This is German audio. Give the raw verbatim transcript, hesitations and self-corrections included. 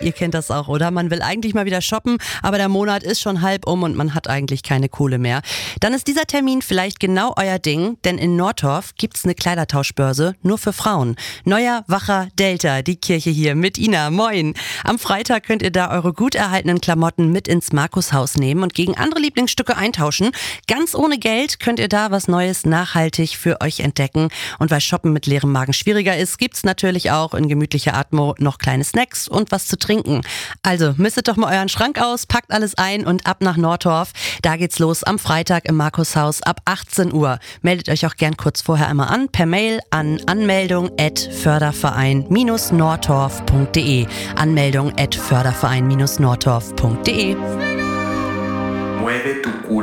Ihr kennt das auch, oder? Man will eigentlich mal wieder shoppen, aber der Monat ist schon halb um und man hat eigentlich keine Kohle mehr. Dann ist dieser Termin vielleicht genau euer Ding, denn in Nordorf gibt's eine Kleidertauschbörse nur für Frauen. Neuer, wacher Delta, die Kirche hier mit Ina. Moin! Am Freitag könnt ihr da eure gut erhaltenen Klamotten mit ins Markushaus nehmen und gegen andere Lieblingsstücke eintauschen. Ganz ohne Geld könnt ihr da was Neues nachhaltig für euch entdecken. Und weil Shoppen mit leerem Magen schwieriger ist, gibt's natürlich auch in gemütlicher Atmo noch kleine Snacks und was zu trinken. Also mistet doch mal euren Schrank aus, packt alles ein und ab nach Nordorf. Da geht's los am Freitag im Markushaus ab achtzehn Uhr. Meldet euch auch gern kurz vorher einmal an per Mail an anmeldung at förderverein nordorf punkt de. Anmeldung at förderverein nordorf punkt de. Mueve tu culo.